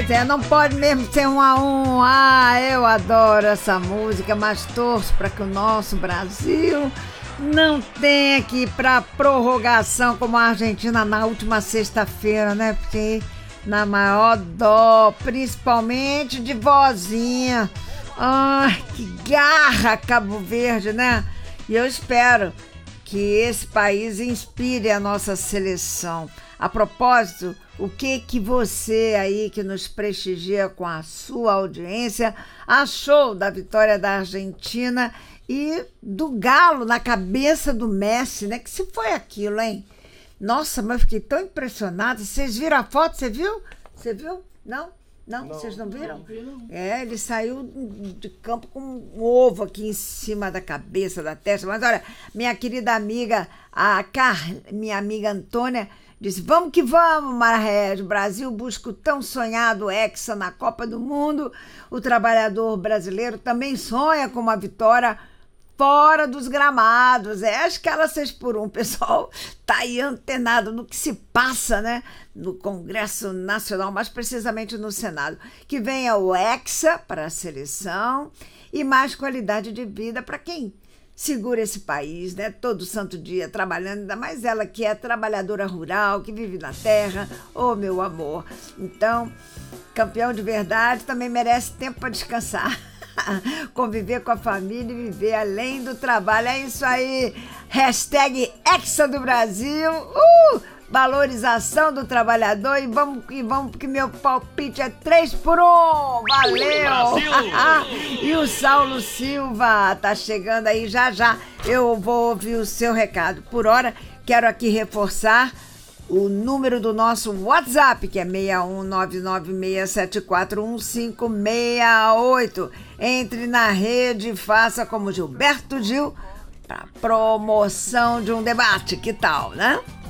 Pois é, não pode mesmo ser 1-1. Ah, eu adoro essa música, mas torço para que o nosso Brasil não tenha que ir para prorrogação como a Argentina na última sexta-feira, né? Porque na maior dó, principalmente de vozinha. Ai, que garra Cabo Verde, né? E eu espero que esse país inspire a nossa seleção. A propósito, o que você aí que nos prestigia com a sua audiência achou da vitória da Argentina e do Galo na cabeça do Messi, né? Que se foi aquilo, hein? Nossa, mas eu fiquei tão impressionada. Vocês viram a foto? Você viu? Você viu? Não? Não? Vocês não viram? Não vi, não. É, ele saiu de campo com um ovo aqui em cima da cabeça, da testa. Mas olha, minha querida amiga, minha amiga Antônia, disse: vamos que vamos, Marrés. O Brasil busca o tão sonhado Hexa na Copa do Mundo. O trabalhador brasileiro também sonha com uma vitória fora dos gramados. Acho que ela 6x1. O pessoal tá aí antenado no que se passa, né? No Congresso Nacional, mais precisamente no Senado. Que venha o Hexa para a seleção e mais qualidade de vida para quem segura esse país, né? Todo santo dia trabalhando, ainda mais ela que é trabalhadora rural, que vive na terra. Oh, meu amor. Então, campeão de verdade também merece tempo para descansar. Conviver com a família e viver além do trabalho. É isso aí. Hashtag Hexa do Brasil. Valorização do trabalhador. E vamos porque meu palpite é 3x1. Valeu! E o Saulo Silva tá chegando aí já. Eu vou ouvir o seu recado. Por hora, quero aqui reforçar o número do nosso WhatsApp, que é 61996741568. Entre na rede e faça como Gilberto Gil para promoção de um debate. Que tal, né?